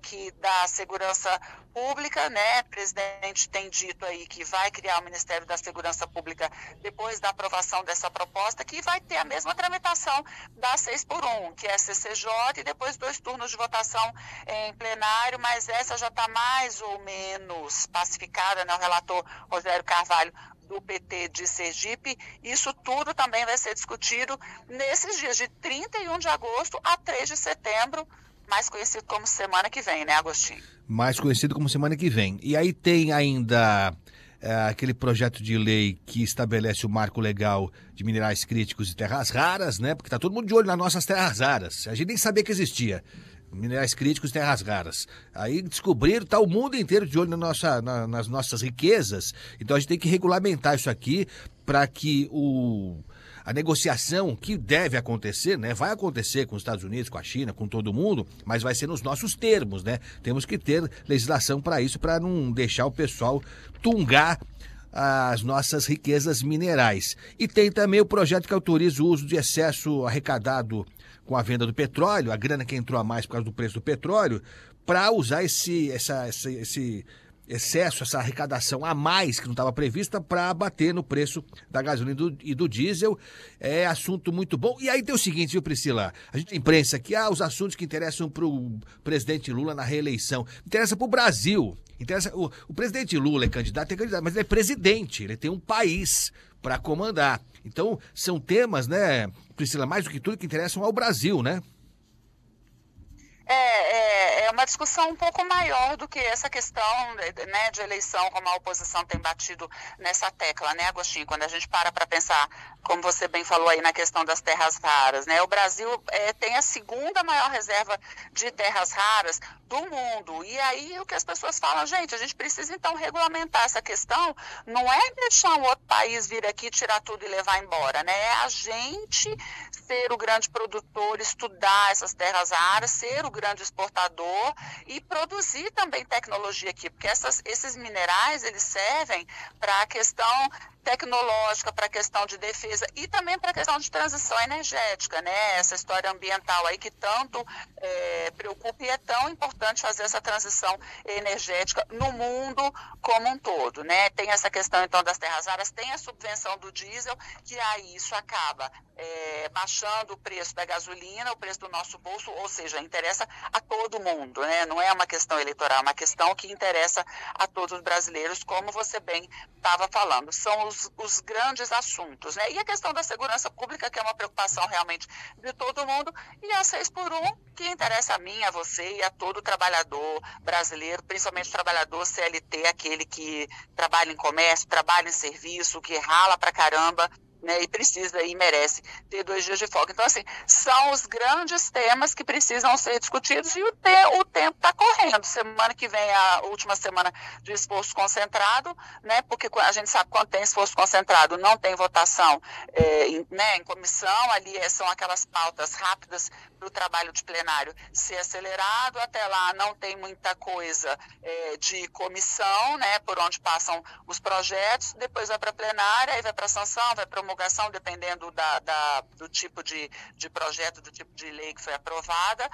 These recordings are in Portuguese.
aqui da segurança pública, né? O presidente tem dito aí que vai criar o Ministério da Segurança Pública depois da aprovação dessa proposta, que vai ter a mesma tramitação da 6x1, que é CCJ, e depois 2 turnos de votação em plenário, mas essa já está mais ou menos pacificada, né? O relator Rogério Carvalho, do PT de Sergipe. Isso tudo também vai ser discutido nesses dias de 31 de agosto a 3 de setembro, mais conhecido como semana que vem, né, Agostinho? Mais conhecido como semana que vem. E aí tem ainda aquele projeto de lei que estabelece o marco legal de minerais críticos e terras raras, né? Porque tá todo mundo de olho nas nossas terras raras. A gente nem sabia que existia. Minerais críticos e terras raras. Aí descobriram, tá o mundo inteiro de olho nas nossas riquezas. Então a gente tem que regulamentar isso aqui para que a negociação que deve acontecer, né? Vai acontecer com os Estados Unidos, com a China, com todo mundo, mas vai ser nos nossos termos, né? Temos que ter legislação para isso, para não deixar o pessoal tungar as nossas riquezas minerais. E tem também o projeto que autoriza o uso de excesso arrecadado com a venda do petróleo, a grana que entrou a mais por causa do preço do petróleo, para usar esse excesso, essa arrecadação a mais que não estava prevista para bater no preço da gasolina e do diesel. É assunto muito bom. E aí tem o seguinte, viu, Priscila? A gente tem imprensa aqui, os assuntos que interessam para o presidente Lula na reeleição. Interessa para o Brasil. O presidente Lula é candidato, mas ele é presidente, ele tem um país para comandar. Então, são temas, né, Priscila, mais do que tudo que interessam ao Brasil, né? É uma discussão um pouco maior do que essa questão, né, de eleição, como a oposição tem batido nessa tecla, né, Agostinho? Quando a gente para pensar, como você bem falou aí, na questão das terras raras, né? O Brasil tem a segunda maior reserva de terras raras do mundo. E aí o que as pessoas falam, gente, a gente precisa então regulamentar essa questão, não é deixar um outro país vir aqui, tirar tudo e levar embora, né? É a gente ser o grande produtor, estudar essas terras raras, ser o grande exportador e produzir também tecnologia aqui, porque esses minerais, eles servem para a questão tecnológica, para a questão de defesa e também para a questão de transição energética, né? Essa história ambiental aí que tanto preocupa e é tão importante fazer essa transição energética no mundo como um todo, né? Tem essa questão então das terras raras, tem a subvenção do diesel, que aí isso acaba baixando o preço da gasolina, o preço do nosso bolso, ou seja, interessa a todo mundo, né? Não é uma questão eleitoral, é uma questão que interessa a todos os brasileiros, como você bem estava falando. São os grandes assuntos, né? E a questão da segurança pública, que é uma preocupação realmente de todo mundo, e a 6x1, que interessa a mim, a você e a todo trabalhador brasileiro, principalmente o trabalhador CLT, aquele que trabalha em comércio, trabalha em serviço, que rala pra caramba, né, e precisa e merece ter 2 dias de folga. Então, assim, são os grandes temas que precisam ser discutidos e o tempo está correndo. Semana que vem, a última semana de esforço concentrado, né, porque a gente sabe que quando tem esforço concentrado não tem votação em comissão, ali são aquelas pautas rápidas para o trabalho de plenário ser acelerado. Até lá não tem muita coisa de comissão, né, por onde passam os projetos, depois vai para plenária, aí vai para sanção, vai para promulgação, dependendo do tipo de projeto, do tipo de lei que foi aprovada,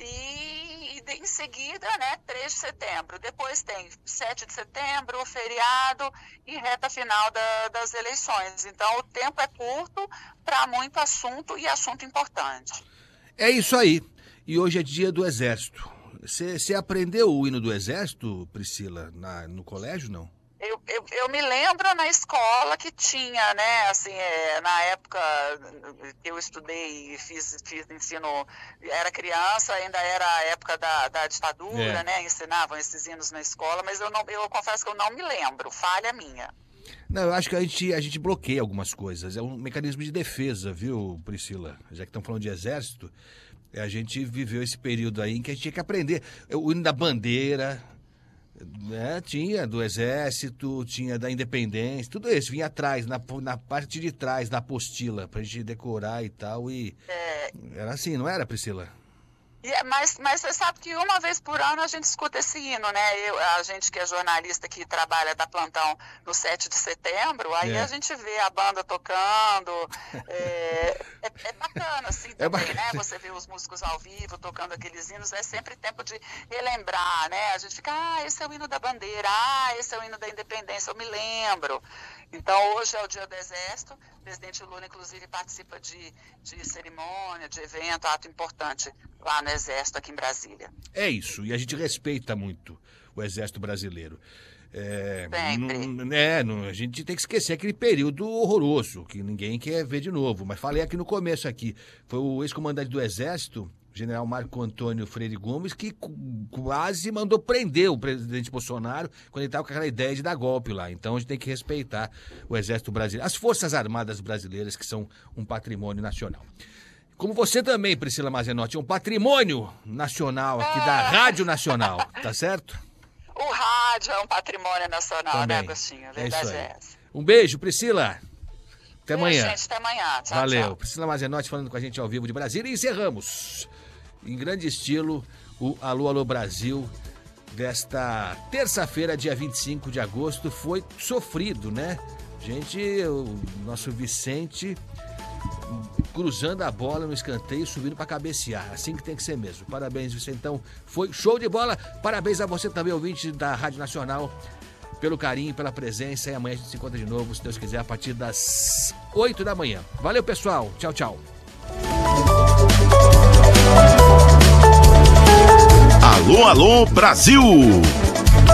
e em seguida, né, 3 de setembro. Depois tem 7 de setembro, feriado e reta final das eleições. Então, o tempo é curto para muito assunto e assunto importante. É isso aí. E hoje é dia do Exército. Você aprendeu o hino do Exército, Priscila, no colégio, não? Eu me lembro na escola que tinha, né, assim, na época que eu estudei e fiz ensino, era criança, ainda era a época da ditadura, né, ensinavam esses hinos na escola, mas eu confesso que eu não me lembro, falha minha. Não, eu acho que a gente bloqueia algumas coisas, é um mecanismo de defesa, viu, Priscila? Já que estão falando de Exército, a gente viveu esse período aí em que a gente tinha que aprender o hino da bandeira, né? Tinha do Exército, tinha da Independência, tudo isso vinha atrás, na parte de trás da apostila, pra gente decorar e tal, e era assim, não era, Priscila? Mas você sabe que uma vez por ano a gente escuta esse hino, né? A gente que é jornalista que trabalha da plantão no 7 de setembro, aí a gente vê a banda tocando. É bacana, assim, também, né? Você vê os músicos ao vivo tocando aqueles hinos, é sempre tempo de relembrar, né? A gente fica, esse é o hino da bandeira, esse é o hino da independência, eu me lembro. Então, hoje é o Dia do Exército, o presidente Lula, inclusive, participa de cerimônia, de evento, ato importante lá no Exército, aqui em Brasília. É isso, e a gente respeita muito o Exército brasileiro. A gente tem que esquecer aquele período horroroso, que ninguém quer ver de novo. Mas falei aqui no começo aqui, foi o ex-comandante do Exército, general Marco Antônio Freire Gomes, que quase mandou prender o presidente Bolsonaro quando ele estava com aquela ideia de dar golpe lá. Então a gente tem que respeitar o Exército Brasileiro, as Forças Armadas Brasileiras, que são um patrimônio nacional. Como você também, Priscila Mazenotti, é um patrimônio nacional aqui da Rádio Nacional, tá certo? O rádio é um patrimônio nacional, também, né, Agostinho? Verdade é essa. Um beijo, Priscila. Até amanhã. Gente, até amanhã. Tchau, valeu. Tchau. Priscila Mazenotti falando com a gente ao vivo de Brasília. E encerramos, em grande estilo, o Alô, Alô Brasil desta terça-feira, dia 25 de agosto. Foi sofrido, né? O nosso Vicente cruzando a bola no escanteio, subindo para cabecear. Assim que tem que ser mesmo. Parabéns, Vicentão. Foi show de bola. Parabéns a você também, ouvinte da Rádio Nacional, pelo carinho, pela presença. E amanhã a gente se encontra de novo, se Deus quiser, a partir das 8 da manhã. Valeu, pessoal. Tchau, tchau. Alô, alô, Brasil!